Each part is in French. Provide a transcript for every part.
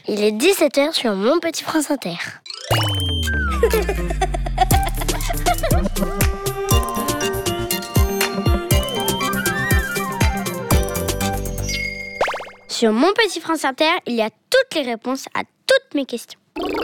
Il est 17h sur Mon Petit France Inter. Sur Mon Petit France Inter, il y a toutes les réponses à toutes mes questions.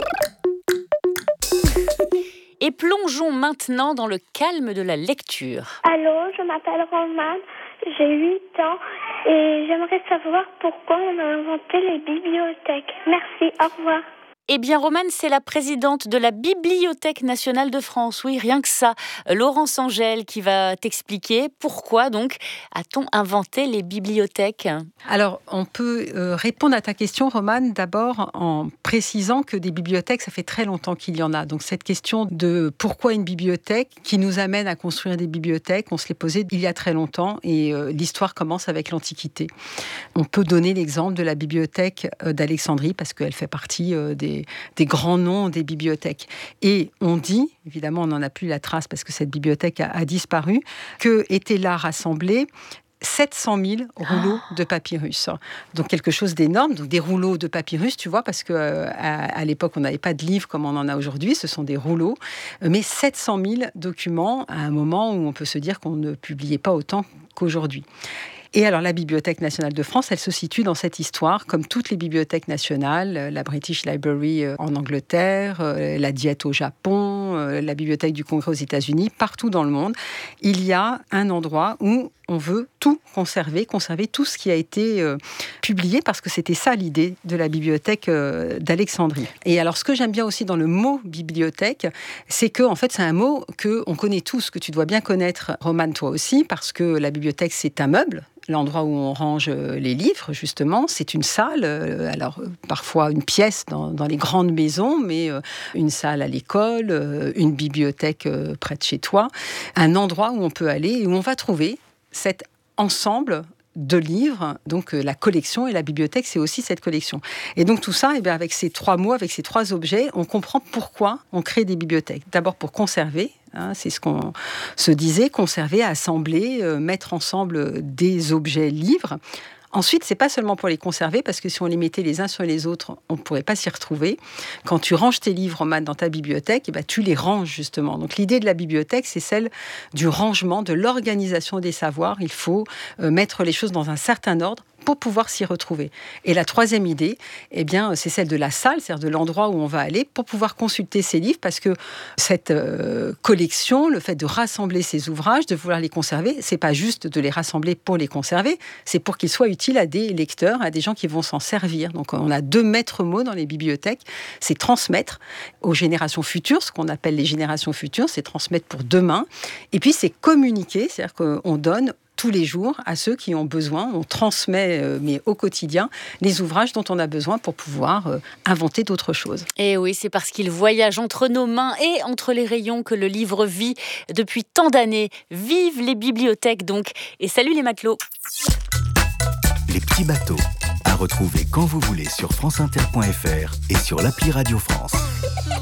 Et plongeons maintenant dans le calme de la lecture. Allô, je m'appelle Romane, j'ai 8 ans et j'aimerais savoir pourquoi on a inventé les bibliothèques. Merci, au revoir. Eh bien, Romane, c'est la présidente de la Bibliothèque nationale de France. Oui, rien que ça. Laurence Angèle qui va t'expliquer pourquoi, donc, a-t-on inventé les bibliothèques ? Alors, on peut répondre à ta question, Romane, d'abord en précisant que des bibliothèques, ça fait très longtemps qu'il y en a. Donc, cette question de pourquoi une bibliothèque qui nous amène à construire des bibliothèques, on se l'est posée il y a très longtemps et l'histoire commence avec l'Antiquité. On peut donner l'exemple de la bibliothèque d'Alexandrie parce qu'elle fait partie des grands noms des bibliothèques. Et on dit, évidemment, on n'en a plus la trace parce que cette bibliothèque a disparu, que étaient là rassemblés 700 000 rouleaux de papyrus. Donc quelque chose d'énorme, donc des rouleaux de papyrus, tu vois, parce qu'à l'époque, on n'avait pas de livres comme on en a aujourd'hui, ce sont des rouleaux, mais 700 000 documents à un moment où on peut se dire qu'on ne publiait pas autant qu'aujourd'hui. Et alors, la Bibliothèque nationale de France, elle se situe dans cette histoire, comme toutes les bibliothèques nationales, la British Library en Angleterre, la Diète au Japon, la Bibliothèque du Congrès aux États-Unis, partout dans le monde, il y a un endroit où on veut tout conserver tout ce qui a été publié, parce que c'était ça l'idée de la bibliothèque d'Alexandrie. Et alors, ce que j'aime bien aussi dans le mot bibliothèque, c'est que, en fait, c'est un mot qu'on connaît tous, que tu dois bien connaître, Romane, toi aussi, parce que la bibliothèque, c'est un meuble, l'endroit où on range les livres, justement. C'est une salle, alors parfois une pièce dans les grandes maisons, mais une salle à l'école, une bibliothèque près de chez toi, un endroit où on peut aller et où on va trouver cet ensemble de livres, donc la collection, et la bibliothèque, c'est aussi cette collection. Et donc tout ça, avec ces 3 mots, avec ces 3 objets, on comprend pourquoi on crée des bibliothèques. D'abord pour conserver, c'est ce qu'on se disait, conserver, assembler, mettre ensemble des objets livres. Ensuite, c'est pas seulement pour les conserver, parce que si on les mettait les uns sur les autres, on ne pourrait pas s'y retrouver. Quand tu ranges tes livres, Romane, dans ta bibliothèque, tu les ranges justement. Donc l'idée de la bibliothèque, c'est celle du rangement, de l'organisation des savoirs. Il faut mettre les choses dans un certain ordre pour pouvoir s'y retrouver. Et la 3e idée, c'est celle de la salle, c'est-à-dire de l'endroit où on va aller pour pouvoir consulter ces livres, parce que cette collection, le fait de rassembler ces ouvrages, de vouloir les conserver, c'est pas juste de les rassembler pour les conserver, c'est pour qu'ils soient utiles à des lecteurs, à des gens qui vont s'en servir. Donc on a 2 maîtres mots dans les bibliothèques, c'est transmettre aux générations futures, ce qu'on appelle les générations futures, c'est transmettre pour demain, et puis c'est communiquer, c'est-à-dire qu'on donne tous les jours à ceux qui ont besoin. On transmet, mais au quotidien, les ouvrages dont on a besoin pour pouvoir inventer d'autres choses. Et oui, c'est parce qu'il voyage entre nos mains et entre les rayons que le livre vit depuis tant d'années. Vive les bibliothèques donc. Et salut les matelots. Les petits bateaux, à retrouver quand vous voulez sur franceinter.fr et sur l'appli Radio France.